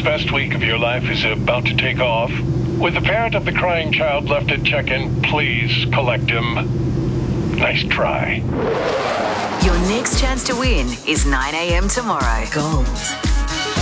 best week of your life is about to take off. With the parent of the crying child left at check-in, please collect him. Nice try. Your next chance to win is 9 a.m. tomorrow. Gold